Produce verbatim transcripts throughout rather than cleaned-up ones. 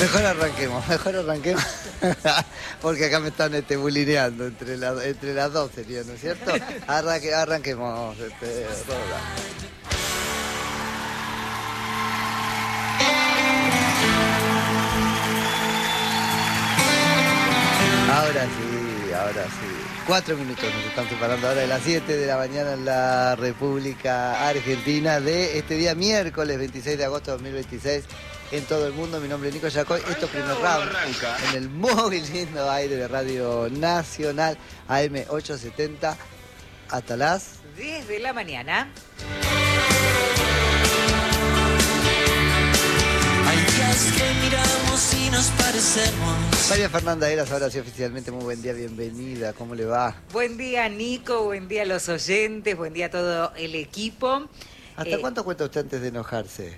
Mejor arranquemos, mejor arranquemos. Porque acá me están este, bulineando entre, la, entre las dos sería, ¿no es cierto? Arranque, arranquemos, este, Roda. Ahora sí, ahora sí. Cuatro minutos nos están separando ahora de las siete de la mañana en la República Argentina de este día miércoles veintiséis de agosto de dos mil veintiséis en todo el mundo. Mi nombre es Nico Yacoy. Esto es Primer Round en el muy lindo aire de Radio Nacional A M ochocientos setenta hasta las diez de la mañana. Hay días que miramos y nos parecemos. María Fernanda Eras, ahora sí oficialmente, muy buen día, bienvenida, ¿cómo le va? Buen día, Nico, buen día a los oyentes, buen día a todo el equipo. ¿Hasta eh, cuánto cuenta usted antes de enojarse?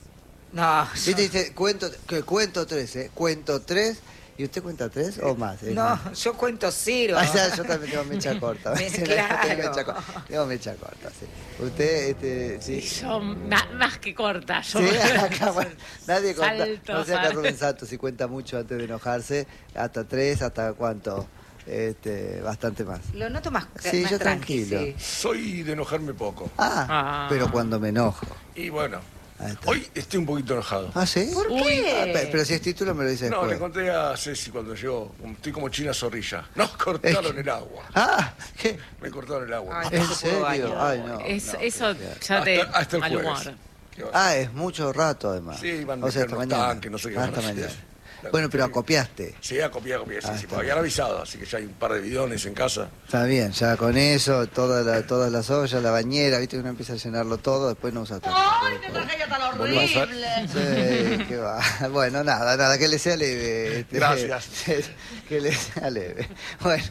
No, Sí, te dice, cuento, que cuento tres, ¿eh? Cuento tres, ¿y usted cuenta tres o más? ¿Eh? no, yo cuento cero. Ah, ya, yo también tengo mecha corta. Me- Sí, claro. tengo, mecha, co- tengo mecha corta, sí. Usted, este, sí. Yo ma- más que corta, yo Sí, acá, bueno, nadie cuenta, Salto, no sea acá salto. Rubén Santos, si cuenta mucho antes de enojarse, hasta tres, hasta cuánto, este, bastante más. Lo noto más, Sí, más yo tranqui, tranquilo. sí. Soy de enojarme poco. Ah, Ah. pero cuando me enojo. Y bueno, Ahí está. hoy estoy un poquito enojado. ¿Ah, sí? ¿Por Uy, qué? Ah, pe- pero si es título me lo dice No, después. le conté a Ceci cuando llegó. Estoy como China Zorrilla. Nos cortaron el agua. Ah, ¿qué? Me cortaron el agua. Ay, ¿En no se pudo serio? bañar. Ay, no. Es- no, eso qué feo. ya te Hasta, hasta el mal jueves. humor. ¿Qué va a Ah, es mucho rato además. Sí, van a o sea, hasta meter unos mañana. tanques, no sé qué Ah, van a hasta hacer. mañana. La- Bueno, pero acopiaste. Sí, a copiar, a copiar. Sí, Ah, sí, está me habían avisado, así que ya hay un par de bidones en casa. Está bien, ya con eso, toda la, todas las ollas, la bañera, viste que uno empieza a llenarlo todo, después no usa todo. ¡Ay, qué tragedia tan Volvemos a- horrible! Sí, qué va. Bueno, nada, nada, que le sea leve. este, Gracias. Que le sea leve. Bueno,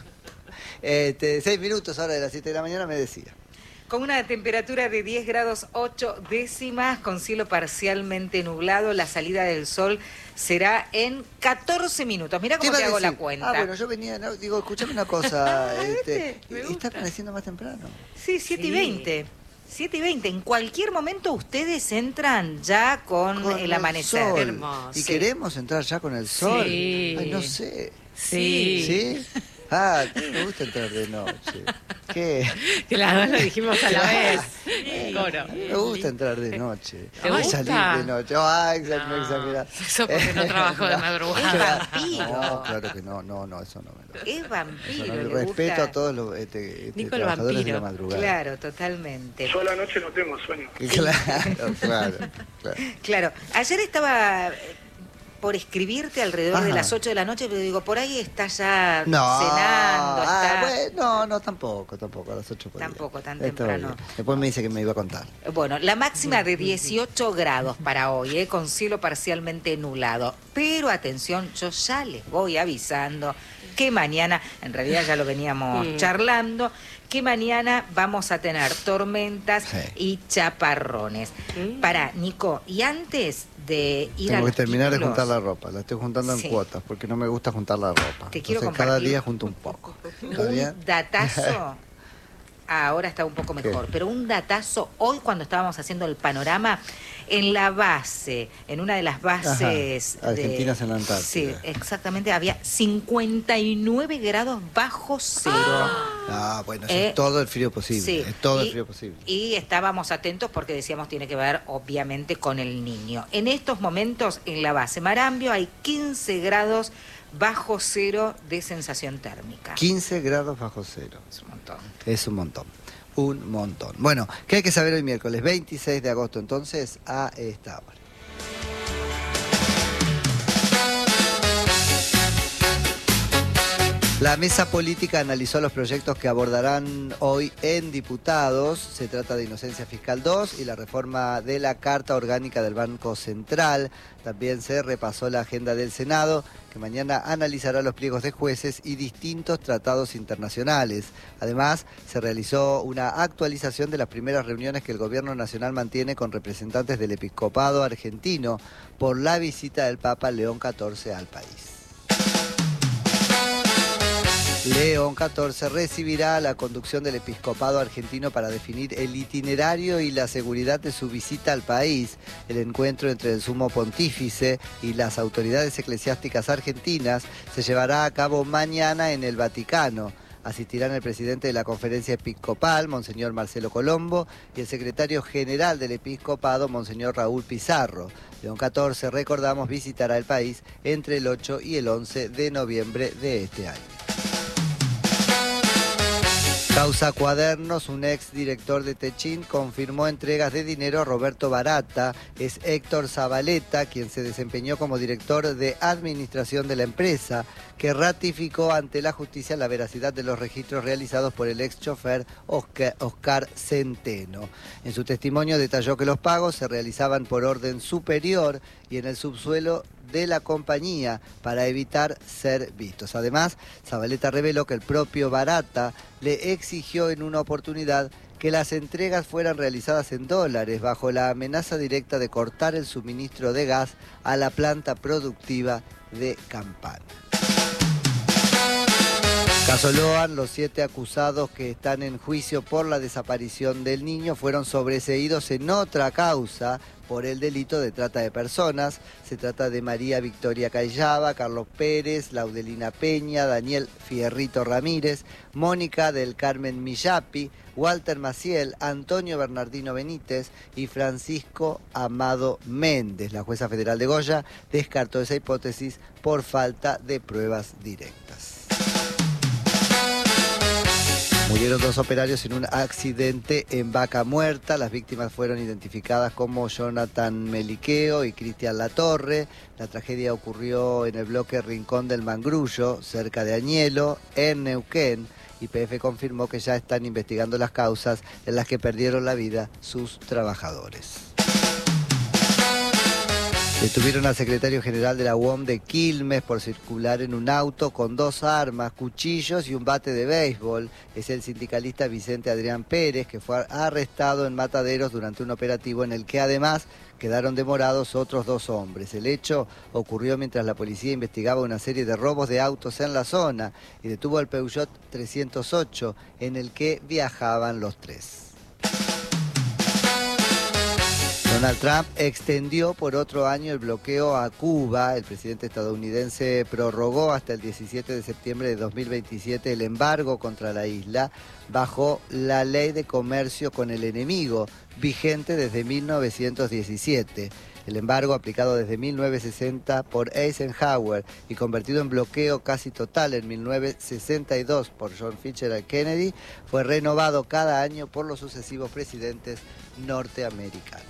este, seis minutos ahora de las siete de la mañana me decía. Con una temperatura de diez grados ocho décimas, con cielo parcialmente nublado, la salida del sol será en catorce minutos. Mirá ¿Qué cómo iba te a hago la decir? cuenta. Ah, bueno, yo venía, no, digo, escúchame una cosa. este, me ¿Está gusta. amaneciendo más temprano? Sí, siete y Sí. veinte. siete y veinte. En cualquier momento ustedes entran ya con, Con el amanecer. sol. Hermoso. ¿Y Sí. queremos entrar ya con el sol? Sí. Ay, no sé. Sí. ¿Sí? Ah, me gusta entrar de noche. ¿Qué? Que las dos lo dijimos a la vez. Coro. Me gusta entrar de noche. ¿Te Ay, gusta? salir de noche. Ah, exa- No, exagerado. eso porque no trabajo de madrugada. Es vampiro. No, claro que no, no, no, eso no me lo. Es Eso vampiro. no, le respeto gusta. a todos los este, este, Nico el trabajadores de la vampiro. madrugada. Claro, totalmente. Yo a la noche no tengo sueño. Claro, claro, claro. Claro, ayer estaba eh, por escribirte alrededor de Ajá. las ocho de la noche, pero digo, por ahí está ya No, cenando, ah, está... bueno, no, no, tampoco, tampoco, a las ocho podría. Tampoco, tan Está temprano. bien. Después me dice que me iba a contar. Bueno, la máxima de dieciocho grados para hoy, ¿eh? Con cielo parcialmente nublado. Pero atención, yo ya les voy avisando que mañana, en realidad ya lo veníamos Mm. charlando, que mañana vamos a tener tormentas Sí. y chaparrones. Mm. Para, Nico, y antes de ir Tengo a que los terminar de títulos, juntar la ropa. La estoy juntando Sí. en cuotas porque no me gusta juntar la ropa. Te quiero Entonces, cada compartir día junto un poco. ¿Está un bien? datazo. Ahora está un poco mejor, ¿Qué? pero un datazo hoy cuando estábamos haciendo el panorama en la base, en una de las bases Ajá, Argentinas de, en la Antártida. Sí, exactamente, había cincuenta y nueve grados bajo cero. Ah, bueno, eso Eh, es todo el frío posible. Sí, Es todo y- el frío posible. Y estábamos atentos porque decíamos tiene que ver obviamente con el niño. En estos momentos en la base Marambio hay quince grados bajo cero de sensación térmica. quince grados bajo cero. Es un montón. Es un montón. Un montón. Bueno, ¿qué hay que saber hoy miércoles veintiséis de agosto entonces a esta hora? La mesa política analizó los proyectos que abordarán hoy en diputados. Se trata de Inocencia Fiscal dos y la reforma de la Carta Orgánica del Banco Central. También se repasó la agenda del Senado, que mañana analizará los pliegos de jueces y distintos tratados internacionales. Además, se realizó una actualización de las primeras reuniones que el Gobierno Nacional mantiene con representantes del episcopado argentino por la visita del Papa León catorce al país. León catorce recibirá la conducción del episcopado argentino para definir el itinerario y la seguridad de su visita al país. El encuentro entre el sumo pontífice y las autoridades eclesiásticas argentinas se llevará a cabo mañana en el Vaticano. Asistirán el presidente de la conferencia episcopal, Monseñor Marcelo Colombo, y el secretario general del episcopado, Monseñor Raúl Pizarro. León catorce, recordamos, visitará el país entre el ocho y el once de noviembre de este año. Causa Cuadernos, un ex director de Techín confirmó entregas de dinero a Roberto Barata. Es Héctor Zabaleta, quien se desempeñó como director de administración de la empresa, que ratificó ante la justicia la veracidad de los registros realizados por el ex chofer Oscar, Oscar Centeno. En su testimonio detalló que los pagos se realizaban por orden superior y en el subsuelo de la compañía para evitar ser vistos. Además, Zabaleta reveló que el propio Barata le exigió en una oportunidad que las entregas fueran realizadas en dólares bajo la amenaza directa de cortar el suministro de gas a la planta productiva de Campana. Caso Loan, los siete acusados que están en juicio por la desaparición del niño fueron sobreseídos en otra causa por el delito de trata de personas. Se trata de María Victoria Cayaba, Carlos Pérez, Laudelina Peña, Daniel Fierrito Ramírez, Mónica del Carmen Millapi, Walter Maciel, Antonio Bernardino Benítez y Francisco Amado Méndez. La jueza federal de Goya descartó esa hipótesis por falta de pruebas directas. Murieron dos operarios en un accidente en Vaca Muerta. Las víctimas fueron identificadas como Jonathan Meliqueo y Cristian Latorre. La tragedia ocurrió en el bloque Rincón del Mangrullo, cerca de Añelo, en Neuquén. Y P F confirmó que ya están investigando las causas en las que perdieron la vida sus trabajadores. Detuvieron al secretario general de la U O M de Quilmes por circular en un auto con dos armas, cuchillos y un bate de béisbol. Es el sindicalista Vicente Adrián Pérez, que fue arrestado en Mataderos durante un operativo en el que además quedaron demorados otros dos hombres. El hecho ocurrió mientras la policía investigaba una serie de robos de autos en la zona y detuvo al Peugeot trescientos ocho en el que viajaban los tres. Donald Trump extendió por otro año el bloqueo a Cuba. El presidente estadounidense prorrogó hasta el diecisiete de septiembre de dos mil veintisiete el embargo contra la isla bajo la ley de comercio con el enemigo, vigente desde mil novecientos diecisiete. El embargo, aplicado desde mil novecientos sesenta por Eisenhower y convertido en bloqueo casi total en mil novecientos sesenta y dos por John Fitzgerald Kennedy, fue renovado cada año por los sucesivos presidentes norteamericanos.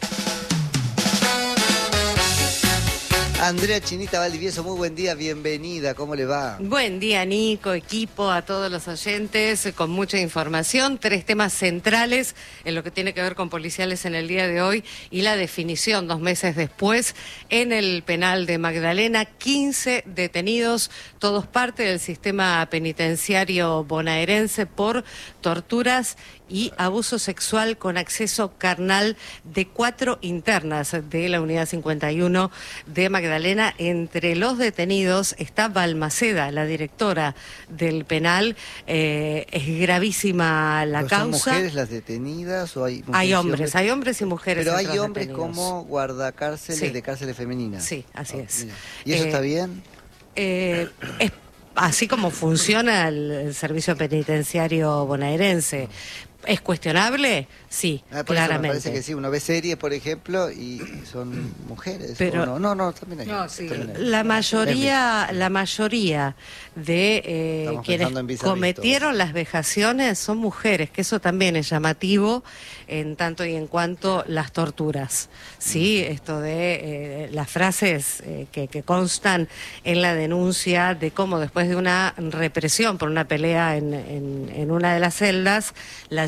Andrea Chinita Valdivieso, muy buen día, bienvenida, ¿cómo le va? Buen día, Nico, equipo, a todos los oyentes, con mucha información, tres temas centrales en lo que tiene que ver con policiales en el día de hoy y la definición dos meses después en el penal de Magdalena, quince detenidos, todos parte del sistema penitenciario bonaerense por torturas y abuso sexual con acceso carnal de cuatro internas de la unidad cincuenta y uno de Magdalena. Entre los detenidos está Balmaceda, la directora del penal. Eh, es gravísima la causa. ¿Son mujeres las detenidas o hay mujeres? Hay hombres, hombres? hay hombres y mujeres. Pero hay hombres detenidos. Como guardacárceles Sí. de cárceles femeninas. Sí, así Oh, es. mira. ¿Y eso Eh, está bien? Eh, es así como funciona el, el servicio penitenciario bonaerense. ¿Es cuestionable? Sí, Ah, por eso claramente. me parece que sí. Uno ve series, por ejemplo, y son mujeres. Pero- ¿o no? no, no, también hay. No, sí. también hay. La mayoría, la mayoría de eh, Estamos quienes pensando en vis a vis cometieron las vejaciones son mujeres, que eso también es llamativo en tanto y en cuanto las torturas. Sí, esto de eh, las frases eh, que, que constan en la denuncia de cómo después de una represión por una pelea en, en, en una de las celdas, la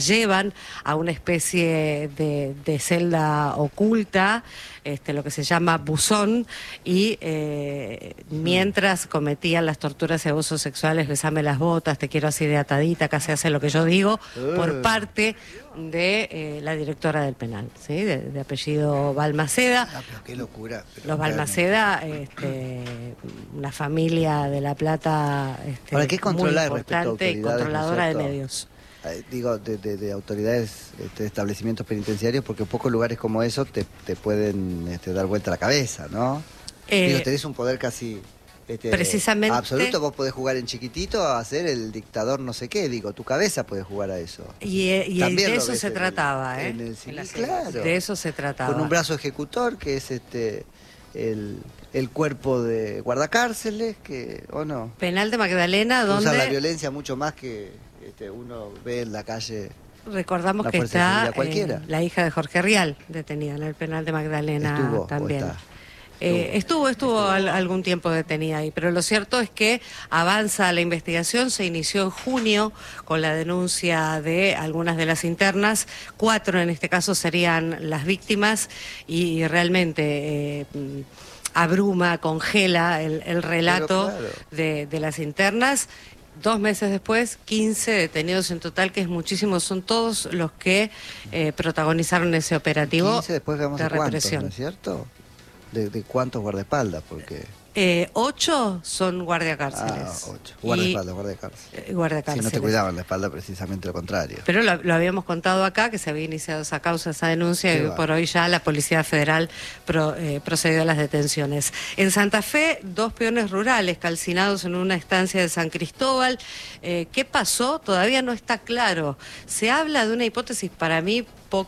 las llevan a una especie de, de celda oculta, este, lo que se llama buzón, y eh, mientras cometían las torturas y abusos sexuales, besame las botas, te quiero así de atadita, casi hace lo que yo digo, por parte de eh, la directora del penal, ¿sí? de, de apellido Balmaceda. Ah, pero qué locura. Pero Los Balmaceda, este, una familia de La Plata este, Ahora, ¿qué controlar muy respecto a importante y autoridades, controladora ¿no es de cierto? medios. Eh, Digo, de, de, de autoridades este, de establecimientos penitenciarios, porque pocos lugares como eso te, te pueden este, dar vuelta a la cabeza, ¿no? Eh, Digo, tenés un poder casi este, precisamente- absoluto. Vos podés jugar en chiquitito a ser el dictador no sé qué. Digo, tu cabeza puede jugar a eso. Y, eh, y También de lo eso ves se en el- trataba, ¿eh? en el En cine, la serie. claro. De eso se trataba. Con un brazo ejecutor, que es este el, el cuerpo de guardacárceles, que, ¿o no? Penal de Magdalena, Usa la donde violencia mucho más que este, uno ve en la calle. recordamos la que fuerza de está seguridad cualquiera. eh, la hija de Jorge Rial, detenida en el penal de Magdalena Estuvo, o también. está. Eh, estuvo, estuvo, al- algún tiempo detenida ahí, pero lo cierto es que avanza la investigación, se inició en junio con la denuncia de algunas de las internas, cuatro en este caso serían las víctimas y realmente eh, mm, abruma, congela el, el relato claro. de, de las internas. Dos meses después, quince detenidos en total, que es muchísimo, son todos los que eh, protagonizaron ese operativo quince, después veamos de de cuántos, represión. ¿no es cierto? De, de cuántos guardaespaldas, porque... Eh, ocho son guardiacárceles. Ah, ocho. Y- Guardaespaldas, guardacárceles. eh, Si guardiacárceles. no te cuidaban la espalda, precisamente lo contrario. Pero lo, lo habíamos contado acá, que se había iniciado esa causa, esa denuncia, Qué y va. por hoy ya la Policía Federal pro- eh, procedió a las detenciones. En Santa Fe, dos peones rurales calcinados en una estancia de San Cristóbal. Eh, ¿Qué pasó? Todavía no está claro. Se habla de una hipótesis para mí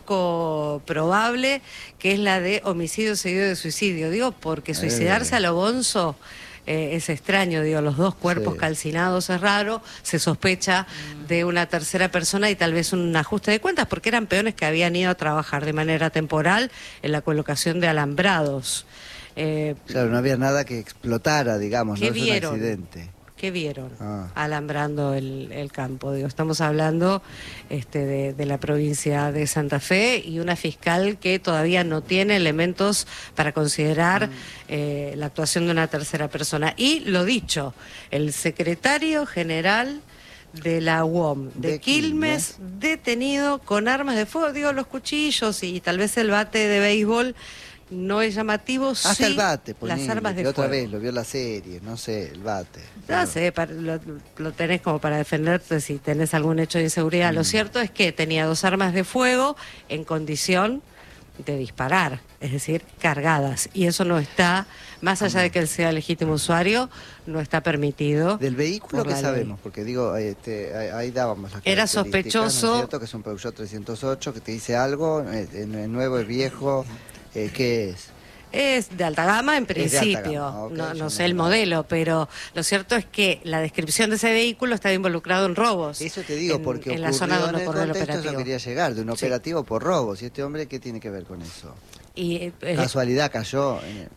poco probable, que es la de homicidio seguido de suicidio. Digo, porque suicidarse Eh. a lo bonzo eh, es extraño, digo, los dos cuerpos Sí. calcinados es raro, se sospecha de una tercera persona y tal vez un ajuste de cuentas, porque eran peones que habían ido a trabajar de manera temporal en la colocación de alambrados. Eh, Claro, no había nada que explotara, digamos, ¿Qué no es vieron? un accidente. ¿Qué vieron Ah. alambrando el, el campo? Digo, estamos hablando este, de, de la provincia de Santa Fe y una fiscal que todavía no tiene elementos para considerar eh, la actuación de una tercera persona. Y lo dicho, el secretario general de la U O M de, De Quilmes, Quilmes. detenido con armas de fuego, digo, los cuchillos y tal vez el bate de béisbol. No es llamativo, Hasta sí, el bate, las ponele, armas de que otra fuego. vez lo vio la serie, no sé, el bate. Ya sé, para- lo, lo tenés como para defenderte si tenés algún hecho de inseguridad. Mm. Lo cierto es que tenía dos armas de fuego en condición de disparar, es decir, cargadas. Y eso no está, más allá de que él sea legítimo usuario, no está permitido. Del vehículo por que la sabemos, porque digo, este, ahí, ahí dábamos las Era características, sospechoso. ¿no es cierto? Que es un Peugeot trescientos ocho, que te dice algo, eh, eh, no es nuevo, es viejo, eh, ¿qué es? Es de alta gama en Es de alta principio, gama, ok, no, yo no no sé el sé. modelo, pero lo cierto es que la descripción de ese vehículo estaba involucrado en robos. Eso te digo, en- porque en la ocurrió zona donde en el ocurrió el contexto, eso operativo. quería llegar, de un Sí. operativo por robos. ¿Y este hombre qué tiene que ver con eso? Y, eh, eh, Casualidad cayó. eh,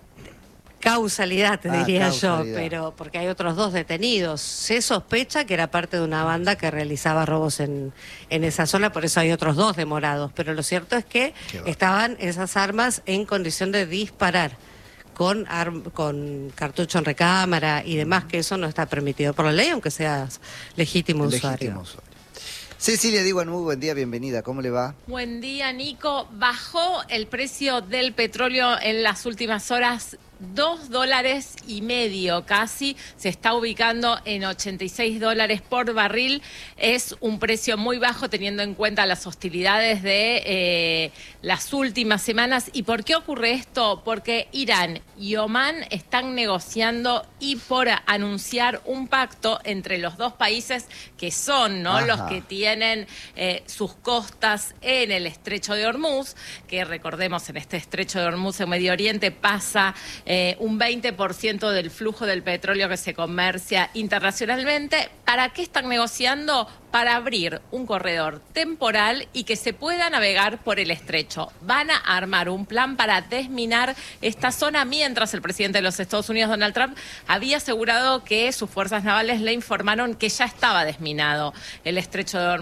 Causalidad, te Ah, diría causalidad. yo, pero porque hay otros dos detenidos. Se sospecha que era parte de una banda que realizaba robos en, en esa zona, por eso hay otros dos demorados. Pero lo cierto es que Qué va. estaban esas armas en condición de disparar con, arm- con cartucho en recámara y demás, que eso no está permitido por la ley, aunque seas legítimo usuario. legítimo usuario. Cecilia Diwan, muy buen día, bienvenida. ¿Cómo le va? Buen día, Nico. Bajó el precio del petróleo en las últimas horas dos dólares y medio casi. Se está ubicando en ochenta y seis dólares por barril. Es un precio muy bajo teniendo en cuenta las hostilidades de eh, las últimas semanas. ¿Y por qué ocurre esto? Porque Irán y Omán están negociando y por anunciar un pacto entre los dos países que son, ¿no?, Ajá. los que tienen eh, sus costas en el estrecho de Hormuz, que recordemos en este estrecho de Hormuz en Medio Oriente pasa eh, un veinte por ciento del flujo del petróleo que se comercia internacionalmente. ¿Para qué están negociando? Para abrir un corredor temporal y que se pueda navegar por el estrecho. Van a armar un plan para desminar esta zona, mientras el presidente de los Estados Unidos, Donald Trump, había asegurado que sus fuerzas navales le informaron que ya estaba desminado el estrecho de Hormuz.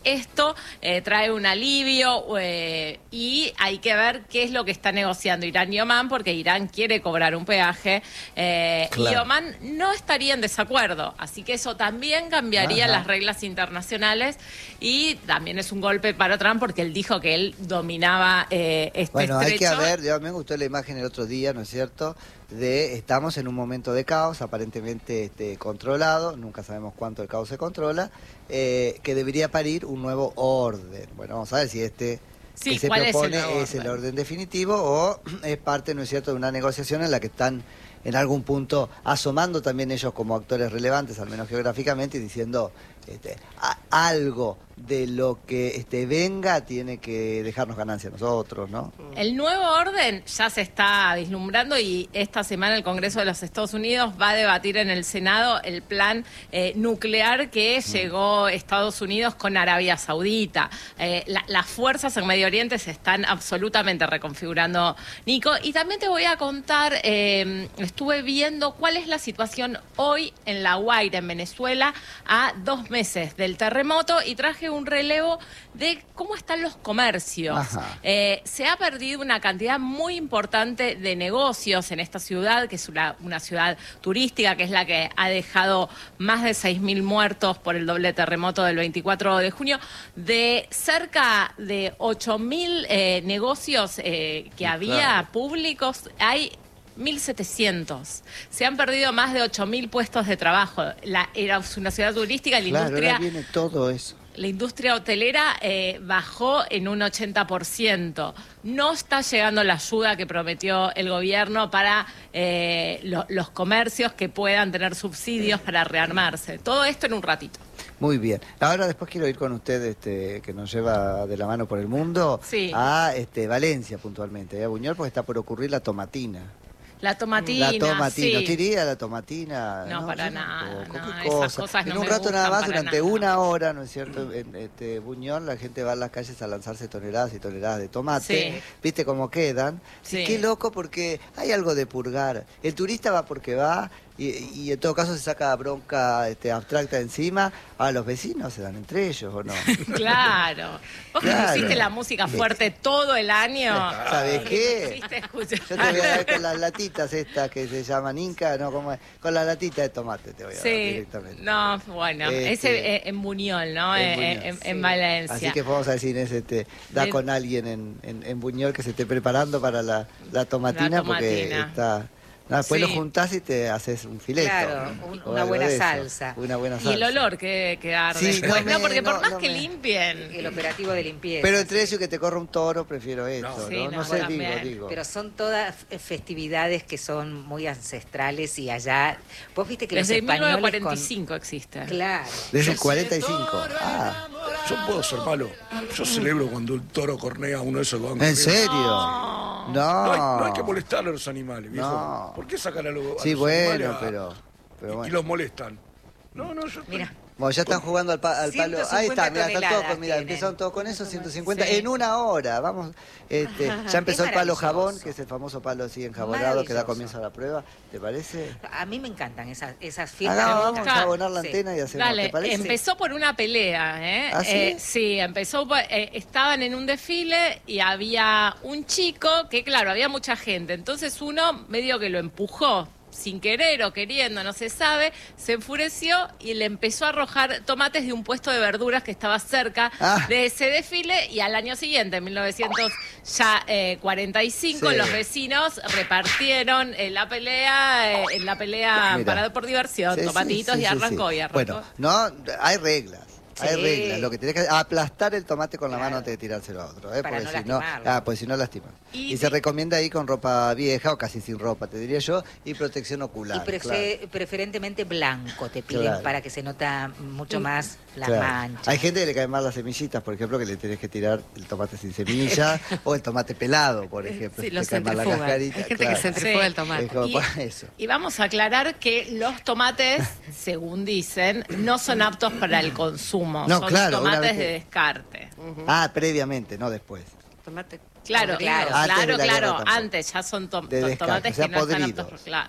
esto eh, trae un alivio eh, y hay que ver qué es lo que está negociando Irán y Omán, porque Irán quiere cobrar un peaje eh, Claro. y Omán no estaría en desacuerdo, así que eso también cambiaría Ajá. las reglas internacionales y también es un golpe para Trump porque él dijo que él dominaba eh, este Bueno, hay que estrecho. ver, yo, me gustó la imagen el otro día, ¿no es cierto? De estamos en un momento de caos, aparentemente este, controlado, nunca sabemos cuánto el caos se controla, eh, que debería parir un nuevo orden. Bueno, vamos a ver si este Sí, que se ¿cuál es el propone nuevo es el orden? orden definitivo o es parte, ¿no es cierto?, de una negociación en la que están en algún punto asomando también ellos como actores relevantes, al menos geográficamente, y diciendo este, a- algo de lo que este, venga tiene que dejarnos ganancia a nosotros, ¿no? El nuevo orden ya se está vislumbrando y esta semana el Congreso de los Estados Unidos va a debatir en el Senado el plan eh, nuclear que llegó Estados Unidos con Arabia Saudita. Eh, la- las fuerzas en Medio Oriente se están absolutamente reconfigurando, Nico. Y también te voy a contar, eh, estuve viendo cuál es la situación hoy en La Guaira, en Venezuela, a dos meses del terremoto y traje un relevo de cómo están los comercios. Ajá. Eh, se ha perdido una cantidad muy importante de negocios en esta ciudad, que es una, una ciudad turística, que es la que ha dejado más de seis mil muertos por el doble terremoto del veinticuatro de junio. De cerca de ocho mil eh, negocios eh, que había Claro. públicos, hay mil setecientos. Se han perdido más de ocho mil puestos de trabajo. La, era una ciudad turística, la Claro, industria... ahora viene todo eso. La industria hotelera eh, bajó en un ochenta por ciento. No está llegando la ayuda que prometió el gobierno para eh, lo- los comercios que puedan tener subsidios para rearmarse. Todo esto en un ratito. Muy bien. Ahora después quiero ir con usted, este, que nos lleva de la mano por el mundo, Sí. a este, Valencia puntualmente, ¿eh? a Buñol, porque está por ocurrir la tomatina. La tomatina, La tomatina, sí. ¿usted iría a la tomatina? No, para Yo nada, tampoco. no, ¿Qué esas cosa? cosas En no un me rato nada gustan más, para durante nada. una hora, ¿no es cierto? En este Buñol la gente va a las calles a lanzarse toneladas y toneladas de tomate. Sí. ¿Viste cómo quedan? Sí. Y qué loco, porque hay algo de purgar. El turista va porque va y, y en todo caso se saca bronca este, abstracta encima. A los vecinos se dan entre ellos, ¿o no? Claro. Vos que Claro. pusiste la música fuerte todo el año. ¿Sabés y qué? pusiste a escuchar. Yo te voy a dar con las latitas estas que se llaman Inca, no, ¿cómo es? Con la latita de tomate te voy a dar Sí, directamente. no, bueno, Este, ese eh, en Buñol, ¿no? en Eh, Buñol, en, sí. en Valencia. Así que vamos a decir, Inés, este, da De- con alguien en, en, en Buñol que se esté preparando para la, la tomatina, La porque tomatina. está... no, después Sí. lo juntás y te haces un fileto. Claro, un- o una algo buena de eso. salsa. Una buena Y salsa. el olor que, que arde Sí, después, no ¿no? me- Porque por no, más no que me- limpien. El operativo de limpieza. Pero entre eso y que te corra un toro, prefiero esto, ¿no? Sí, No, no, sé, digo, también. digo. Pero son todas eh, festividades que son muy ancestrales y allá... Vos viste que Desde los españoles mil novecientos cuarenta y con- cinco existe. Claro. Desde el cuarenta y cinco. Ah, Yo puedo ser malo. Yo celebro cuando el toro cornea a uno de esos que van ¿en corriendo. serio? No No. hay, no hay que molestar a los animales, viejo. No. ¿Por qué sacan a, los a Sí, los bueno, animales a- pero, pero y, bueno. y los molestan? No, no, yo... Mira, Bueno, ya están jugando al, pa- al palo. ciento Ahí está, cincuenta mira, están todos toneladas con, mira, tienen. empezaron todos con eso, ciento cincuenta Sí. en una hora. Vamos, este, ya empezó Qué el palo maravilloso. jabón, que es el famoso palo así enjabonado que da Maravilloso. comienzo a la prueba. ¿Te parece? a mí me encantan esas, esas fiestas. Hagamos, Me vamos gustan. a jabonar la Sí. antena y hacemos, Dale, ¿te parece? empezó por una pelea, ¿eh? ¿Ah, sí? Eh, sí, empezó, por- eh, estaban en un desfile y había un chico que, claro, había mucha gente, entonces uno medio que lo empujó, sin querer o queriendo, no se sabe, se enfureció y le empezó a arrojar tomates de un puesto de verduras que estaba cerca Ah. de ese desfile y al año siguiente, en mil novecientos cuarenta y cinco, Sí. los vecinos repartieron en la pelea, eh, en la pelea Mira. para por diversión, Sí, sí, tomatitos sí, y sí, arrancó sí. y arrancó. Bueno, no, hay reglas. Hay Sí. reglas. Lo que tenés que hacer aplastar el tomate con la Claro. mano antes de tirárselo a otro. ¿eh? Para Porque no si no, lastimarlo. ah, pues si no lastima. Y Y, se di- recomienda ir con ropa vieja o casi sin ropa, te diría yo, y protección Y ocular. prefe- claro. preferentemente blanco te piden Claro. para que se nota mucho más las Claro. manchas. Hay gente que le caen mal las semillitas, por ejemplo, que le tenés que tirar el tomate sin semilla o el tomate pelado, por ejemplo. Sí, si lo te cae mal la centrifugan. cascarita, Hay gente claro. que centrifuga Sí. el tomate. Es como Y- para eso. Y vamos a aclarar que los tomates, según dicen, no son aptos para el consumo. No, son claro, una tomates vez que- de descarte. Ah, previamente, no después. Tomate. Claro, Claro. claro, Antes de claro, la guerra claro. tampoco. Antes ya son to- De to- descarte, tomates o sea, que no están podridos. aptos. Claro.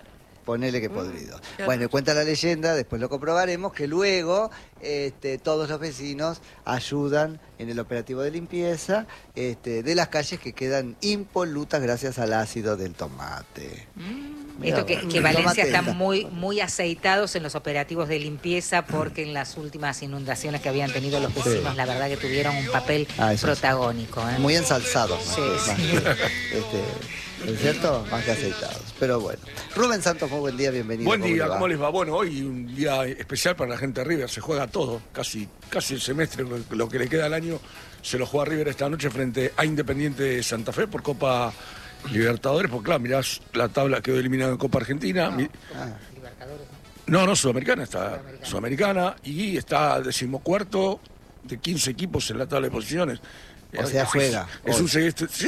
ponele que podrido. Bueno, y cuenta la leyenda, después lo comprobaremos, que luego este, todos los vecinos ayudan en el operativo de limpieza este, de las calles que quedan impolutas gracias al ácido del tomate. Mirá, Esto que, bueno, que el Valencia tomate está está- muy, muy aceitados en los operativos de limpieza porque en las últimas inundaciones que habían tenido los vecinos, la verdad que tuvieron un papel Ah, eso sí. protagónico. ¿eh? Muy ensalzados, más Sí, que- sí. más que, este, ¿no es cierto? Más que aceitados. Pero bueno. Rubén Santos, muy buen día, bienvenido. Buen día, le va? ¿cómo les va? Bueno, hoy un día especial para la gente de River, se juega todo, casi, casi el semestre, lo- lo que le queda al año, se lo juega River esta noche frente a Independiente de Santa Fe por Copa Libertadores, porque claro, mirás la tabla, quedó eliminado en Copa Argentina. Mi- Ah, No, no, Sudamericana está, Sudamericana, y está decimocuarto de quince equipos en la tabla de posiciones. O sea, Es- juega Es, hoy. un semestre, sí,